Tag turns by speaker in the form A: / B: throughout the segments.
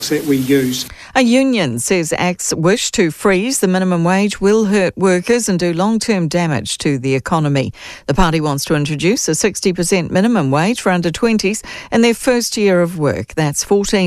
A: that we use.
B: A union says ACT's wish to freeze the minimum wage will hurt workers and do long-term damage to the economy. The party wants to introduce a 60% minimum wage for under 20s in their first year of work. That's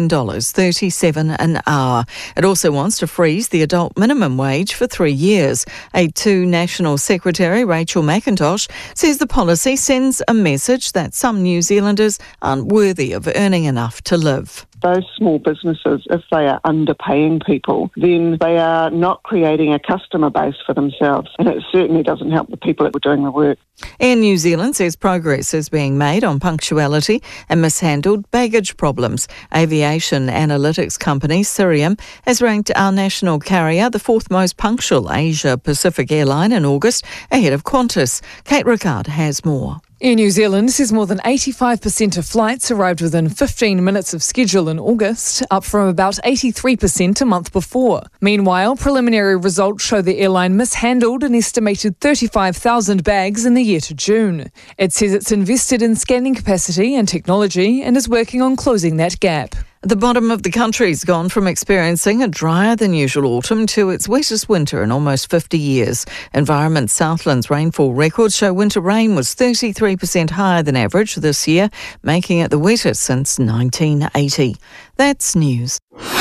B: $14.37 an hour. It also wants to freeze the adult minimum wage for 3 years. A2 National Secretary Rachel McIntosh says the policy sends a message that some New Zealanders aren't worthy of earning enough to live.
C: Those small businesses, if they are underpaying people, then they are not creating a customer base for themselves, and it certainly doesn't help the people that were doing the work.
B: Air New Zealand says progress is being made on punctuality and mishandled baggage problems. Aviation analytics company Cirium has ranked our national carrier the fourth most punctual Asia-Pacific airline in August, ahead of Qantas. Kate Rickard has more.
D: Air New Zealand says more than 85% of flights arrived within 15 minutes of schedule in August, up from about 83% a month before. Meanwhile, preliminary results show the airline mishandled an estimated 35,000 bags in the year to June. It says it's invested in scanning capacity and technology and is working on closing that gap.
B: The bottom of the country's gone from experiencing a drier than usual autumn to its wettest winter in almost 50 years. Environment Southland's rainfall records show winter rain was 33% higher than average this year, making it the wettest since 1980. That's news.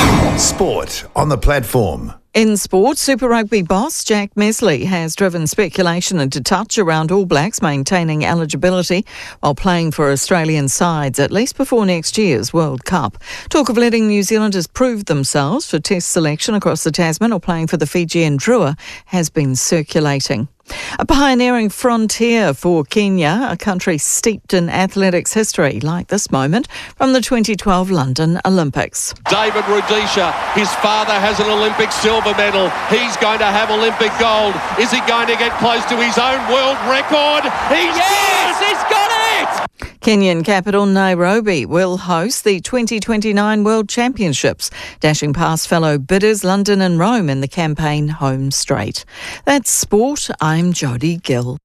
E: Sport on the platform.
B: In sport, Super Rugby boss Jack Messley has driven speculation into touch around All Blacks maintaining eligibility while playing for Australian sides, at least before next year's World Cup. Talk of letting New Zealanders prove themselves for test selection across the Tasman or playing for the Fijian Drua has been circulating. A pioneering frontier for Kenya, a country steeped in athletics history, like this moment from the 2012 London Olympics.
F: David Rudisha, his father has an Olympic silver medal. He's going to have Olympic gold. Is he going to get close to his own world record? He's got it!
B: Kenyan capital Nairobi will host the 2029 World Championships, dashing past fellow bidders London and Rome in the campaign home straight. That's sport. I'm Jodie Gill.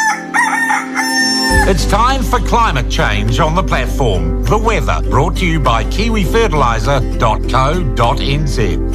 G: It's time for climate change on the platform. The weather brought to you by kiwifertiliser.co.nz.